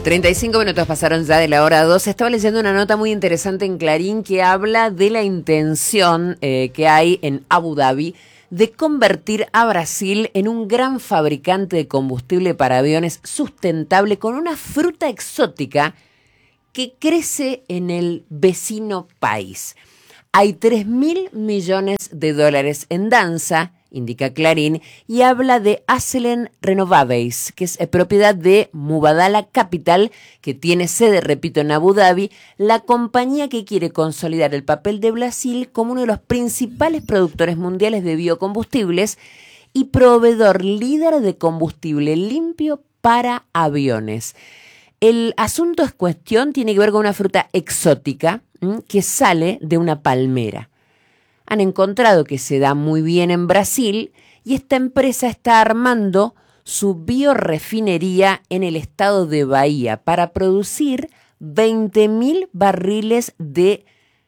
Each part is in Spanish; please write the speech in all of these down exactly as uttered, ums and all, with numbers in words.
treinta y cinco minutos pasaron ya de la hora dos. Estaba leyendo una nota muy interesante en Clarín que habla de la intención eh, que hay en Abu Dhabi de convertir a Brasil en un gran fabricante de combustible para aviones sustentable con una fruta exótica que crece en el vecino país. Hay tres mil millones de dólares en danza, indica Clarín, y habla de Acelen Renovables, que es eh, propiedad de Mubadala Capital, que tiene sede, repito, en Abu Dhabi, la compañía que quiere consolidar el papel de Brasil como uno de los principales productores mundiales de biocombustibles y proveedor líder de combustible limpio para aviones. El asunto en cuestión tiene que ver con una fruta exótica ¿m? que sale de una palmera. Han encontrado que se da muy bien en Brasil y esta empresa está armando su biorefinería en el estado de Bahía para producir veinte mil barriles de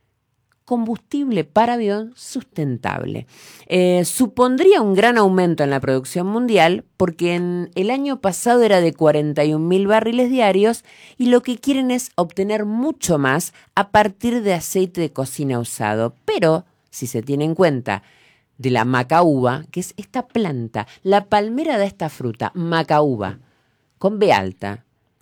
combustible para avión sustentable. Eh, supondría un gran aumento en la producción mundial porque en el año pasado era de cuarenta y un mil barriles diarios y lo que quieren es obtener mucho más a partir de aceite de cocina usado. Pero si se tiene en cuenta de la macaúba, que es esta planta, la palmera da esta fruta, macaúba, con B alta,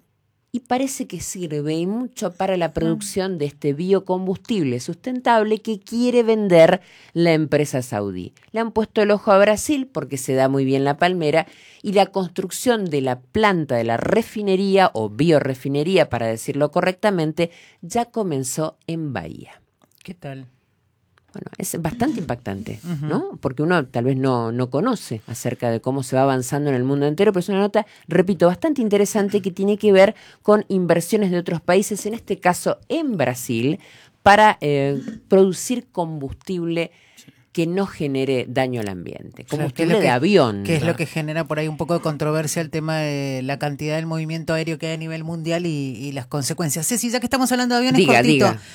y parece que sirve y mucho para la producción de este biocombustible sustentable que quiere vender la empresa saudí. Le han puesto el ojo a Brasil porque se da muy bien la palmera y la construcción de la planta de la refinería o biorefinería, para decirlo correctamente, ya comenzó en Bahía. ¿Qué tal? Bueno, es bastante impactante, Uh-huh. ¿no? Porque uno tal vez no, no conoce acerca de cómo se va avanzando en el mundo entero, pero es una nota, repito, bastante interesante que tiene que ver con inversiones de otros países, en este caso en Brasil, para eh, producir combustible que no genere daño al ambiente, combustible Claro, que de que, avión. Que es ¿no? lo que genera por ahí un poco de controversia el tema de la cantidad del movimiento aéreo que hay a nivel mundial y, y las consecuencias. Ceci, ya que estamos hablando de aviones, Diga, cortito. diga.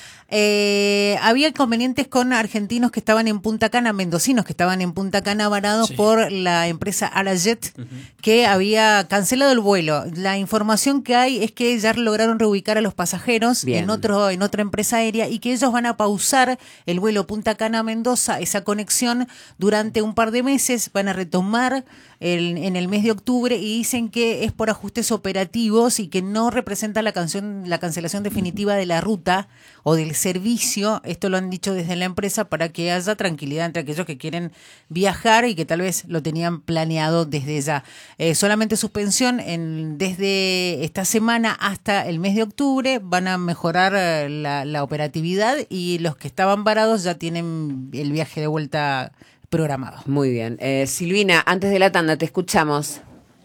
Eh, había inconvenientes con argentinos que estaban en Punta Cana, mendocinos que estaban en Punta Cana varados sí. por la empresa Arajet, uh-huh. que había cancelado el vuelo. La información que hay es que ya lograron reubicar a los pasajeros en otro en otra empresa aérea y que ellos van a pausar el vuelo Punta Cana-Mendoza, esa conexión, durante un par de meses. Van a retomar el, en el mes de octubre y dicen que es por ajustes operativos y que no representa la, canción, la cancelación definitiva de la ruta o del servicio. Esto lo han dicho desde la empresa para que haya tranquilidad entre aquellos que quieren viajar y que tal vez lo tenían planeado desde ya. Eh, solamente suspensión en, desde esta semana hasta el mes de octubre. Van a mejorar la, la operatividad y los que estaban varados ya tienen el viaje de vuelta programado. Muy bien. Eh, Silvina, antes de la tanda, te escuchamos.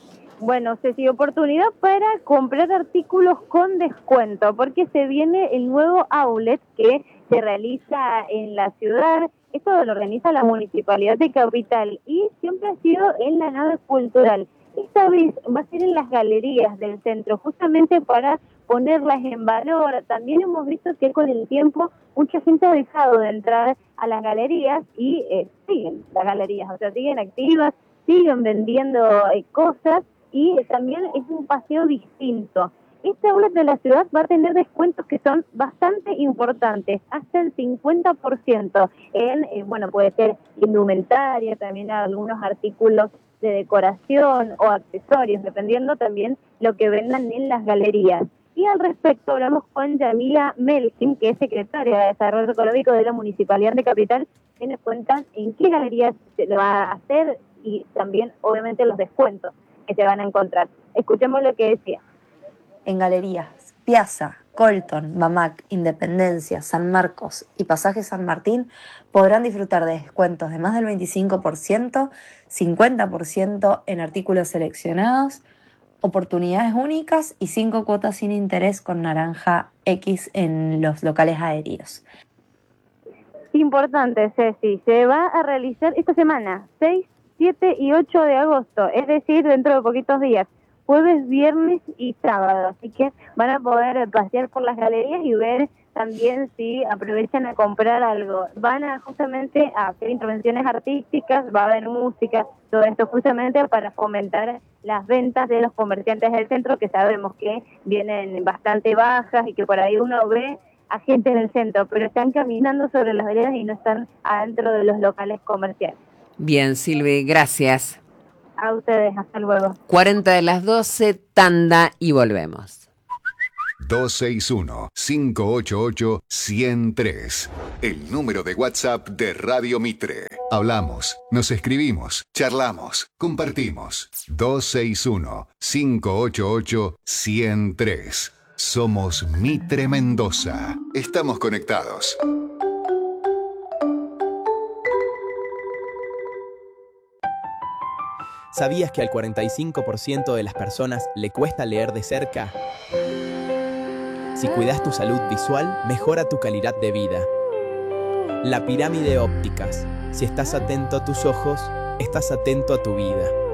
Bueno, Ceci, oportunidad para comprar artículos con descuento, porque se viene el nuevo outlet que se realiza en la ciudad. Esto lo organiza la Municipalidad de Capital y siempre ha sido en la nave cultural. Esta vez va a ser en las galerías del centro, justamente para ponerlas en valor. También hemos visto que con el tiempo mucha gente ha dejado de entrar a las galerías y eh, siguen las galerías, o sea, siguen activas, siguen vendiendo eh, cosas. Y también es un paseo distinto. Este outlet de la ciudad va a tener descuentos que son bastante importantes, hasta el cincuenta por ciento en, eh, bueno, puede ser indumentaria, también algunos artículos de decoración o accesorios, dependiendo también lo que vendan en las galerías. Y al respecto hablamos con Yamila Melkin, que es secretaria de Desarrollo Económico de la Municipalidad de Capital, que nos cuentan en qué galerías se lo va a hacer y también, obviamente, los descuentos que se van a encontrar. Escuchemos lo que decía. En galerías Piazza, Colton, Mamac, Independencia, San Marcos y Pasaje San Martín podrán disfrutar de descuentos de más del veinticinco por ciento, cincuenta por ciento en artículos seleccionados, oportunidades únicas y cinco cuotas sin interés con naranja X en los locales aéreos. Importante, Ceci, se va a realizar esta semana, seis, siete y ocho de agosto, es decir, dentro de poquitos días, jueves, viernes y sábado. Así que van a poder pasear por las galerías y ver también si aprovechan a comprar algo, van a justamente a hacer intervenciones artísticas, va a haber música, todo esto justamente para fomentar las ventas de los comerciantes del centro, que sabemos que vienen bastante bajas y que por ahí uno ve a gente en el centro, pero están caminando sobre las veredas y no están adentro de los locales comerciales. Bien, Silvi, gracias. A ustedes, hasta luego. cuarenta de las doce, tanda y volvemos. dos seis uno, cinco ocho ocho, uno cero tres. El número de WhatsApp de Radio Mitre. Hablamos, nos escribimos, charlamos, compartimos. dos seis uno, cinco ocho ocho, uno cero tres. Somos Mitre Mendoza. Estamos conectados. ¿Sabías que al cuarenta y cinco por ciento de las personas le cuesta leer de cerca? Si cuidas tu salud visual, mejora tu calidad de vida. La pirámide ópticas. Si estás atento a tus ojos, estás atento a tu vida.